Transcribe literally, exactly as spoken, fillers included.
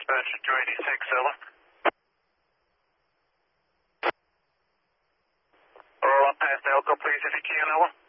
dispatch at two eighty-six, Ella. Roll up past Elko, please, if you can, Ella.